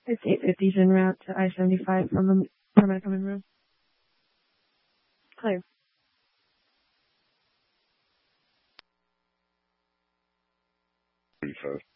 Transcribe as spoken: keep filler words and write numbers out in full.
It's eight fifty en route to I seventy-five from the from my common room. Clear. thirty-five.